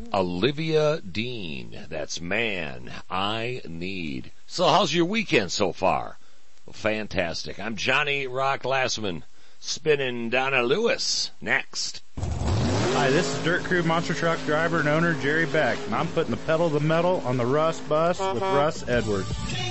Olivia Dean. That's Man I Need. So how's your weekend so far? Well, fantastic. I'm Johnny Rock Lassman, spinning Donna Lewis. Next. Hi, this is Dirt Crew Monster Truck driver and owner Jerry Beck, and I'm putting the pedal to the metal on the Russ bus with Russ Edwards.